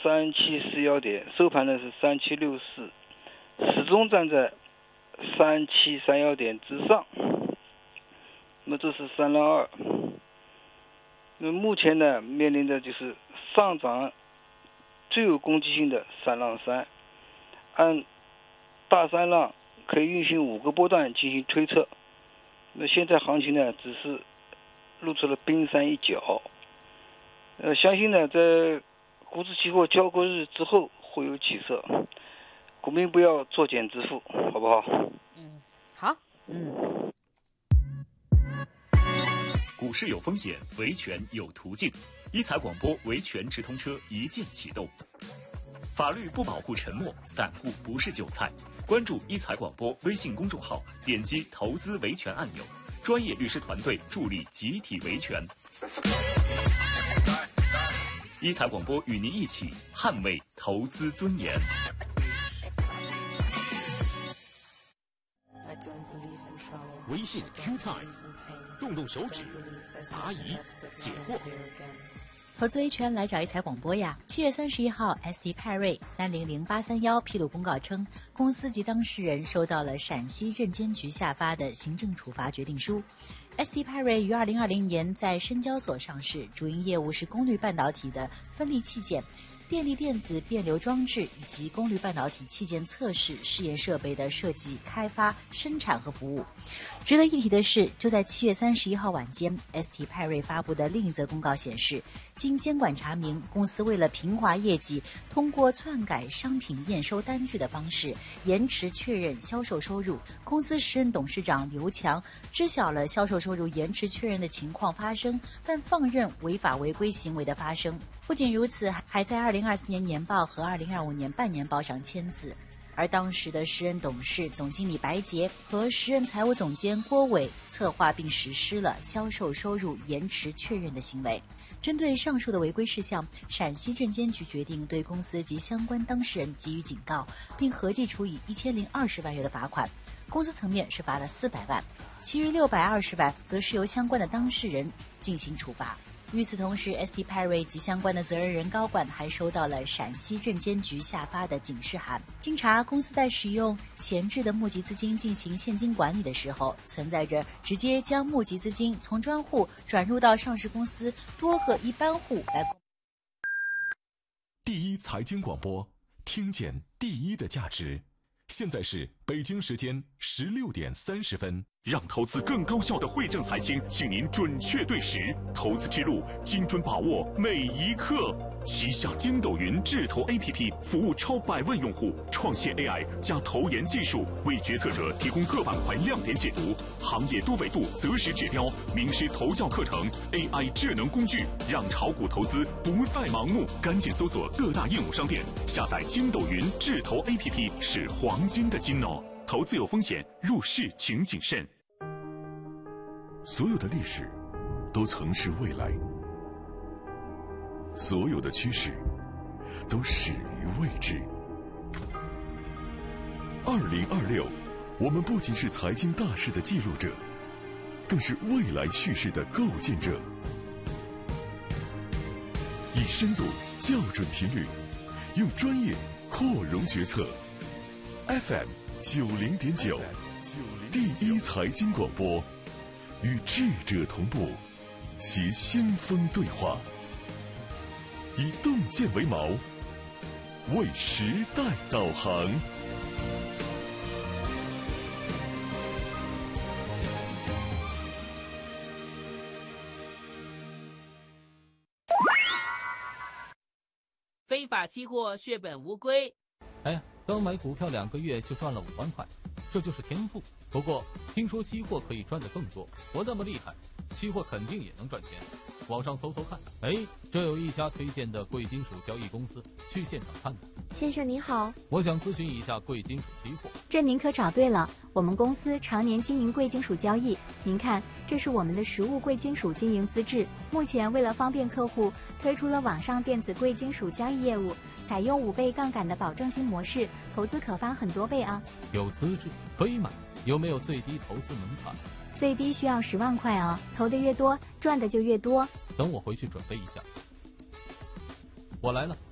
3741点，收盘呢是3764，始终站在3731点之上。那么这是三浪二。那么目前呢，面临的就是上涨最有攻击性的三浪三。按大三浪可以运行5个波段进行推测。那现在行情呢，只是露出了冰山一角。相信呢，在股指期货交割日之后会有起色。股民不要作茧自缚，好不好？ 好。 股市有风险，维权有途径。一财广播维权直通车一键启动。法律不保护沉默，散户不是韭菜。关注一财广播微信公众号，点击投资维权按钮，专业律师团队助力集体维权。一财广播与您一起捍卫投资尊严。 微信 Q Time， 动动手指，答疑解惑。 投资维权来找一财广播呀！7月31号 ，ST 派瑞300831披露公告称，公司及当事人收到了陕西证监局下发的行政处罚决定书。ST 派瑞于2020年在深交所上市，主营业务是功率半导体的分立器件、电力电子变流装置以及功率半导体器件测试试验设备的设计、开发、生产和服务。值得一提的是，就在7月31号晚间 ，ST 派瑞发布的另一则公告显示，经监管查明，公司为了平滑业绩，通过篡改商品验收单据的方式，延迟确认销售收入。公司时任董事长刘强知晓了销售收入延迟确认的情况发生，但放任违法违规行为的发生。不仅如此，还在2024年年报和2025年半年报上签字。而当时的时任董事总经理白杰和时任财务总监郭伟策划并实施了销售收入延迟确认的行为。针对上述的违规事项，陕西证监局决定对公司及相关当事人给予警告，并合计处以1020万元的罚款。公司层面是罚了400万，其余620万则是由相关的当事人进行处罚。与此同时 ，ST 派瑞及相关的责任人高管还收到了陕西证监局下发的警示函。经查，公司在使用闲置的募集资金进行现金管理的时候，存在着直接将募集资金从专户转入到上市公司多个一般户来。 第一财经广播，听见第一的价值。现在是北京时间16点30分。让投资更高效的汇正财经，请您准确对时，投资之路精准把握每一刻。旗下筋斗云智投 APP 服务超100万用户，创现 AI 加投研技术，为决策者提供各板块亮点解读、行业多维度择时指标、名师投教课程、AI 智能工具，让炒股投资不再盲目。赶紧搜索各大应用商店，下载筋斗云智投 APP， 是黄金的金哦。投资有风险，入市请谨慎。 所有的历史都曾是未来，所有的趋势都始于未知。2026，我们不仅是财经大事的记录者，更是未来叙事的构建者。以深度校准频率，用专业扩容决策。FM 90.9，第一财经广播，与智者同步，携先锋对话。以洞见为锚，为时代导航。 非法期货血本无归。 哎呀，刚买股票2个月就赚了5万块，这就是天赋。不过听说期货可以赚得更多，我那么厉害，期货肯定也能赚钱。网上搜搜看，哎，这有一家推荐的贵金属交易公司，去现场看看。 先生您好， 我想咨询一下贵金属期货。 这您可找对了，我们公司常年经营贵金属交易。您看，这是我们的实物贵金属经营资质。目前为了方便客户，推出了网上电子贵金属交易业务，采用5倍杠杆的保证金模式，投资可翻很多倍啊。 有资质可以买，有没有最低投资门槛？ 最低需要10万块哦，投的越多，赚的就越多。 等我回去准备一下。我来了，